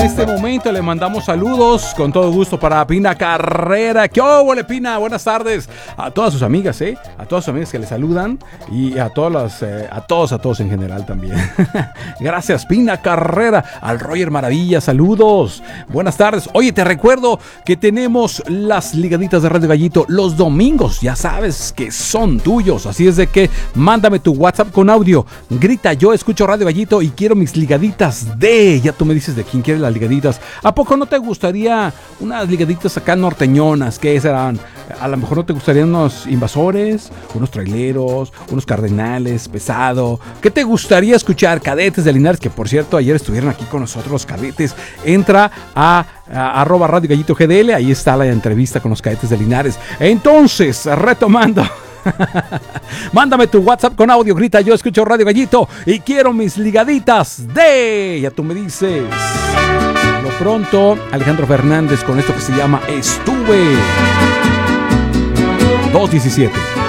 este momento le mandamos saludos con todo gusto para Pina Carrera. ¿Qué óvole, Pina? Buenas tardes a todas sus amigas, a todas sus amigas que le saludan y a todas a todos en general también. Gracias, Pina Carrera. Al Roger Maravilla, saludos. Buenas tardes. Oye, te recuerdo que tenemos las ligaditas de Radio Gallito los domingos. Ya sabes que son tuyos, así es de que mándame tu WhatsApp con audio. Grita, yo escucho Radio Gallito y quiero mis ligaditas de... Ya tú me dices de quién quiere las ligaditas. ¿A poco no te gustaría unas ligaditas acá norteñonas? ¿Qué serán? A lo mejor no te gustarían unos invasores, unos traileros, unos cardenales, pesado. ¿Qué te gustaría escuchar? Cadetes de Linares, que por cierto ayer estuvieron aquí con nosotros los cadetes. Entra a @Radio Gallito GDL, ahí está la entrevista con los cadetes de Linares. Entonces, retomando. Mándame tu WhatsApp con audio, grita, yo escucho Radio Gallito y quiero mis ligaditas de... Ya tú me dices. Por lo pronto, Alejandro Fernández con esto que se llama Estuve. 2:17.